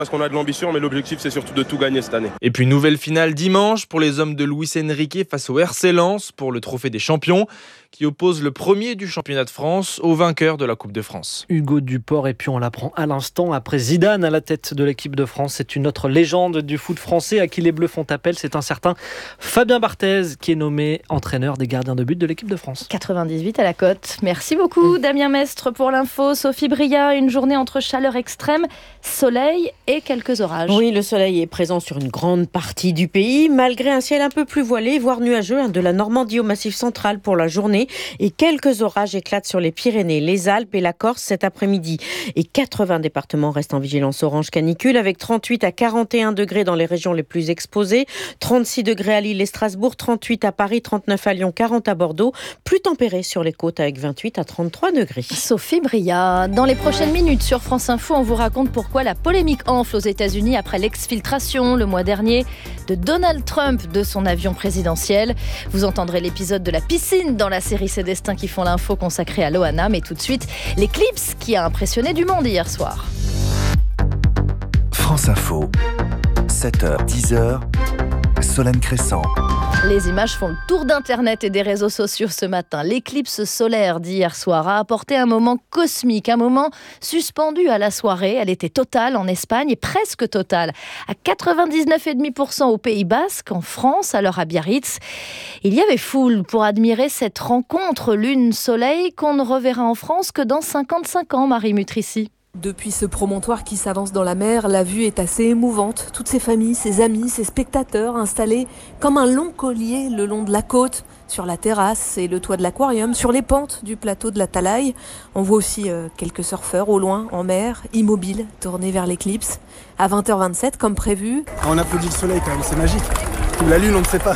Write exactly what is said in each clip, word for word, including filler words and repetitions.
Parce qu'on a de l'ambition, mais l'objectif c'est surtout de tout gagner cette année. Et puis nouvelle finale dimanche pour les hommes de Luis Enrique face au R C Lens pour le trophée des champions qui oppose le premier du championnat de France au vainqueur de la Coupe de France. Hugo Duport, et puis on l'apprend à l'instant, après Zidane à la tête de l'équipe de France, c'est une autre légende du foot français à qui les Bleus font appel, c'est un certain Fabien Barthez qui est nommé entraîneur des gardiens de but de l'équipe de France. quatre-vingt-dix-huit à la cote. Merci beaucoup mmh. Damien Mestre pour l'info. Sophie Bria, une journée entre chaleur extrême, soleil et quelques orages. Oui, le soleil est présent sur une grande partie du pays, malgré un ciel un peu plus voilé, voire nuageux, hein, de la Normandie au Massif central pour la journée. Et quelques orages éclatent sur les Pyrénées, les Alpes et la Corse cet après-midi. Et quatre-vingts départements restent en vigilance orange canicule, avec trente-huit à quarante et un degrés dans les régions les plus exposées, trente-six degrés à Lille et Strasbourg, trente-huit à Paris, trente-neuf à Lyon, quarante à Bordeaux, plus tempéré sur les côtes avec vingt-huit à trente-trois degrés. Sophie Bria, dans les prochaines minutes sur France Info, on vous raconte pourquoi la polémique enfle aux États-Unis après l'exfiltration le mois dernier de Donald Trump de son avion présidentiel. Vous entendrez l'épisode de la piscine dans la série Ces destins qui font l'info consacrée à Loana, mais tout de suite l'éclipse qui a impressionné du monde hier soir. France Info, sept heures dix heures, Solène Crescent. Les images font le tour d'Internet et des réseaux sociaux ce matin. L'éclipse solaire d'hier soir a apporté un moment cosmique, un moment suspendu à la soirée. Elle était totale en Espagne et presque totale à quatre-vingt-dix-neuf virgule cinq pour cent au Pays Basque, en France, alors à Biarritz. Il y avait foule pour admirer cette rencontre lune-soleil qu'on ne reverra en France que dans cinquante-cinq ans, Marie Mutrici. Depuis ce promontoire qui s'avance dans la mer, la vue est assez émouvante. Toutes ces familles, ces amis, ces spectateurs installés comme un long collier le long de la côte, sur la terrasse et le toit de l'aquarium, sur les pentes du plateau de la Talaï. On voit aussi euh, quelques surfeurs au loin, en mer, immobiles, tournés vers l'éclipse. À vingt heures vingt-sept, comme prévu. On applaudit le soleil quand même, c'est magique. La lune, on ne sait pas.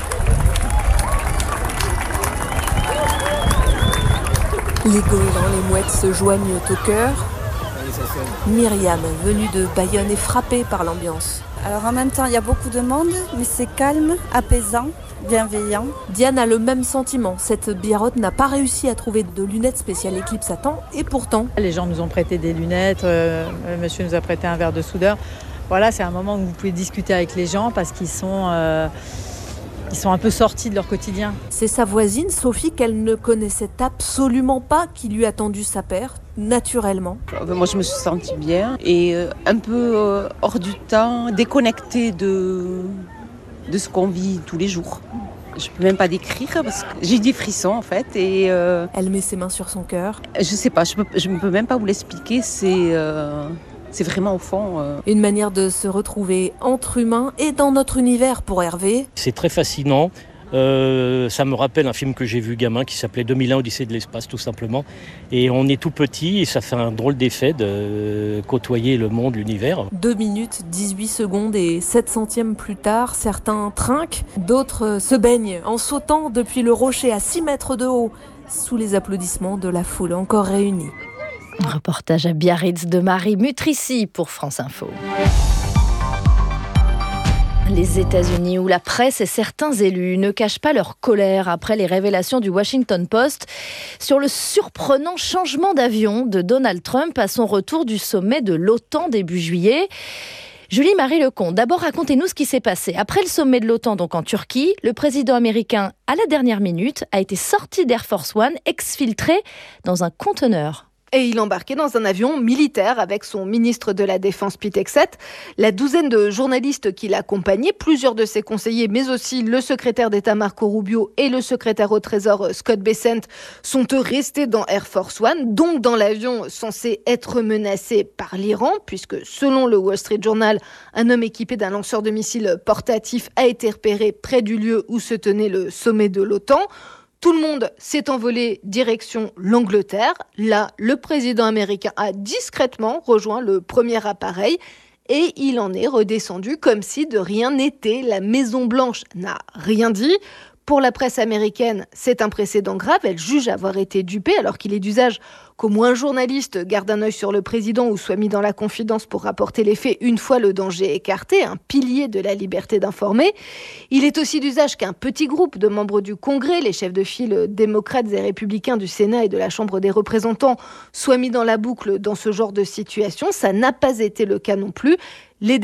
Les goélands, les mouettes se joignent au cœur. Myriam, venue de Bayonne, est frappée par l'ambiance. Alors en même temps, il y a beaucoup de monde, mais c'est calme, apaisant, bienveillant. Diane a le même sentiment. Cette biarrotte n'a pas réussi à trouver de lunettes spéciales éclipse à temps, et pourtant... Les gens nous ont prêté des lunettes, euh, monsieur nous a prêté un verre de soudeur. Voilà, c'est un moment où vous pouvez discuter avec les gens parce qu'ils sont... Euh, Ils sont un peu sortis de leur quotidien. C'est sa voisine, Sophie, qu'elle ne connaissait absolument pas, qui lui a tendu sa paire, naturellement. Moi, je me suis sentie bien et euh, un peu euh, hors du temps, déconnectée de, de ce qu'on vit tous les jours. Je ne peux même pas décrire parce que j'ai des frissons en fait. Et euh, elle met ses mains sur son cœur. Je ne sais pas, je ne peux même pas vous l'expliquer. C'est... Euh C'est vraiment au fond... Euh... Une manière de se retrouver entre humains et dans notre univers pour Hervé. C'est très fascinant. Euh, ça me rappelle un film que j'ai vu gamin qui s'appelait deux mille un Odyssée de l'espace tout simplement. Et on est tout petit et ça fait un drôle d'effet de côtoyer le monde, l'univers. deux minutes, dix-huit secondes et sept centièmes plus tard, certains trinquent, d'autres se baignent en sautant depuis le rocher à six mètres de haut, sous les applaudissements de la foule encore réunie. Un reportage à Biarritz de Marie Mutrici pour France Info. Les États-Unis, où la presse et certains élus ne cachent pas leur colère après les révélations du Washington Post sur le surprenant changement d'avion de Donald Trump à son retour du sommet de l'OTAN début juillet. Julie-Marie Lecomte, d'abord racontez-nous ce qui s'est passé. Après le sommet de l'OTAN, donc en Turquie, le président américain, à la dernière minute, a été sorti d'Air Force One, exfiltré dans un conteneur. Et il embarquait dans un avion militaire avec son ministre de la Défense Pete Hegseth. La douzaine de journalistes qui l'accompagnaient, plusieurs de ses conseillers, mais aussi le secrétaire d'État Marco Rubio et le secrétaire au Trésor Scott Bessent, sont eux restés dans Air Force One, donc dans l'avion censé être menacé par l'Iran, puisque selon le Wall Street Journal, un homme équipé d'un lanceur de missiles portatif a été repéré près du lieu où se tenait le sommet de l'OTAN. Tout le monde s'est envolé direction l'Angleterre. Là, le président américain a discrètement rejoint le premier appareil et il en est redescendu comme si de rien n'était. La Maison-Blanche n'a rien dit. Pour la presse américaine, c'est un précédent grave. Elle juge avoir été dupée alors qu'il est d'usage qu'au moins un journaliste garde un œil sur le président ou soit mis dans la confidence pour rapporter les faits une fois le danger écarté, un pilier de la liberté d'informer. Il est aussi d'usage qu'un petit groupe de membres du Congrès, les chefs de file démocrates et républicains du Sénat et de la Chambre des représentants, soient mis dans la boucle dans ce genre de situation. Ça n'a pas été le cas non plus.